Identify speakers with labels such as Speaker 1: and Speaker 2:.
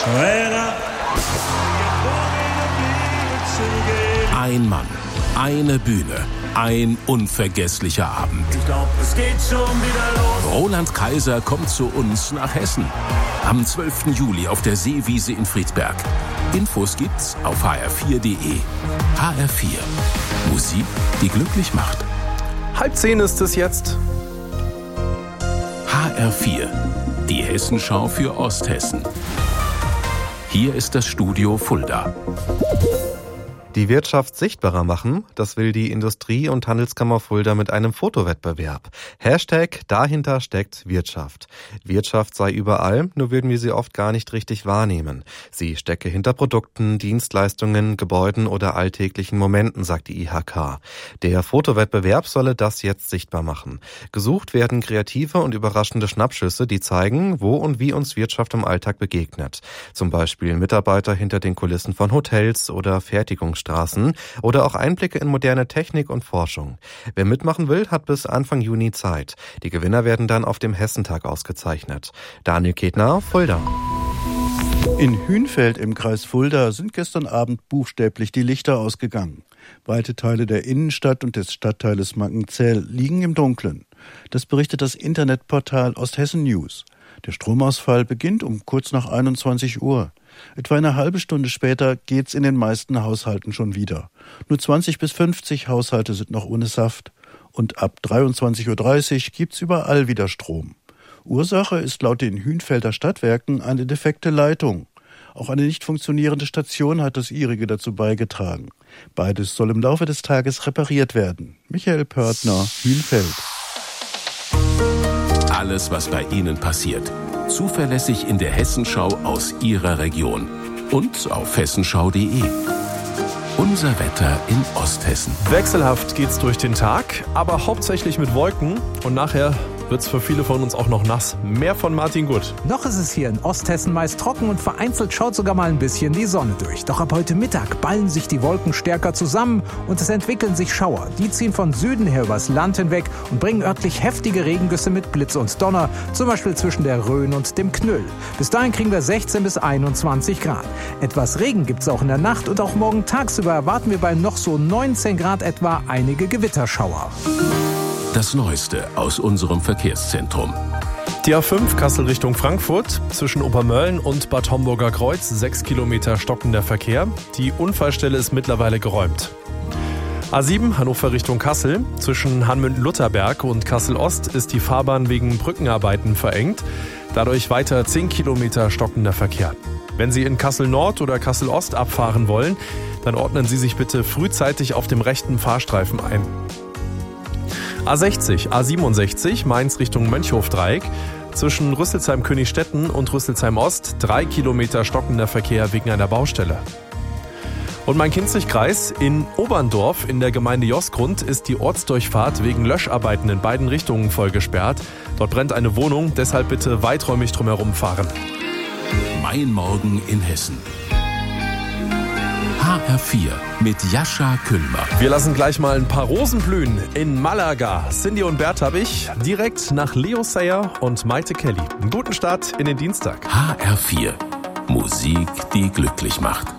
Speaker 1: Ein Mann, eine Bühne, ein unvergesslicher Abend.
Speaker 2: Ich glaub, es geht schon wieder los.
Speaker 1: Roland Kaiser kommt zu uns nach Hessen. Am 12. Juli auf der Seewiese in Friedberg. Infos gibt's auf hr4.de. HR4. Musik, die glücklich macht.
Speaker 3: 9:30 ist es jetzt.
Speaker 1: HR4. Die Hessenschau für Osthessen. Hier ist das Studio Fulda.
Speaker 4: Die Wirtschaft sichtbarer machen, das will die Industrie- und Handelskammer Fulda mit einem Fotowettbewerb. Hashtag dahinter steckt Wirtschaft. Wirtschaft sei überall, nur würden wir sie oft gar nicht richtig wahrnehmen. Sie stecke hinter Produkten, Dienstleistungen, Gebäuden oder alltäglichen Momenten, sagt die IHK. Der Fotowettbewerb solle das jetzt sichtbar machen. Gesucht werden kreative und überraschende Schnappschüsse, die zeigen, wo und wie uns Wirtschaft im Alltag begegnet. Zum Beispiel Mitarbeiter hinter den Kulissen von Hotels oder Fertigungsstraßen oder auch Einblicke in moderne Technik und Forschung. Wer mitmachen will, hat bis Anfang Juni Zeit. Die Gewinner werden dann auf dem Hessentag ausgezeichnet. Daniel Ketner, Fulda.
Speaker 5: In Hünfeld im Kreis Fulda sind gestern Abend buchstäblich die Lichter ausgegangen. Weite Teile der Innenstadt und des Stadtteiles Mankenzell liegen im Dunkeln. Das berichtet das Internetportal Osthessen News. Der Stromausfall beginnt um kurz nach 21 Uhr. Etwa eine halbe Stunde später geht's in den meisten Haushalten schon wieder. Nur 20 bis 50 Haushalte sind noch ohne Saft. Und ab 23:30 Uhr gibt's überall wieder Strom. Ursache ist laut den Hünfelder Stadtwerken eine defekte Leitung. Auch eine nicht funktionierende Station hat das ihrige dazu beigetragen. Beides soll im Laufe des Tages repariert werden. Michael Pörtner, Hünfeld.
Speaker 1: Alles, was bei Ihnen passiert. Zuverlässig in der Hessenschau aus Ihrer Region. Und auf hessenschau.de. Unser Wetter in Osthessen.
Speaker 3: Wechselhaft geht's durch den Tag, aber hauptsächlich mit Wolken. Und nachher wird's für viele von uns auch noch nass. Mehr von Martin Gutt.
Speaker 6: Noch ist es hier in Osthessen meist trocken und vereinzelt schaut sogar mal ein bisschen die Sonne durch. Doch ab heute Mittag ballen sich die Wolken stärker zusammen und es entwickeln sich Schauer. Die ziehen von Süden her übers Land hinweg und bringen örtlich heftige Regengüsse mit Blitz und Donner, zum Beispiel zwischen der Rhön und dem Knüll. Bis dahin kriegen wir 16 bis 21 Grad. Etwas Regen gibt's auch in der Nacht und auch morgen tagsüber erwarten wir bei noch so 19 Grad etwa einige Gewitterschauer.
Speaker 1: Das Neueste aus unserem Verkehrszentrum.
Speaker 3: Die A5 Kassel Richtung Frankfurt, zwischen Obermölln und Bad Homburger Kreuz, 6 Kilometer stockender Verkehr. Die Unfallstelle ist mittlerweile geräumt. A7 Hannover Richtung Kassel, zwischen Hanmünden-Lutherberg und Kassel-Ost ist die Fahrbahn wegen Brückenarbeiten verengt. Dadurch weiter 10 Kilometer stockender Verkehr. Wenn Sie in Kassel-Nord oder Kassel-Ost abfahren wollen, dann ordnen Sie sich bitte frühzeitig auf dem rechten Fahrstreifen ein. A60, A67, Mainz Richtung Mönchhof-Dreieck. Zwischen Rüsselsheim-Königstetten und Rüsselsheim-Ost 3 Kilometer stockender Verkehr wegen einer Baustelle. Und Main-Kinzig-Kreis in Oberndorf in der Gemeinde Josgrund ist die Ortsdurchfahrt wegen Löscharbeiten in beiden Richtungen voll gesperrt. Dort brennt eine Wohnung, deshalb bitte weiträumig drumherum fahren.
Speaker 1: Mein Morgen in Hessen. HR4 mit Jascha Küllmer.
Speaker 3: Wir lassen gleich mal ein paar Rosen blühen in Malaga. Cindy und Bert habe ich direkt nach Leo Sayer und Maite Kelly. Einen guten Start in den Dienstag.
Speaker 1: HR4. Musik, die glücklich macht.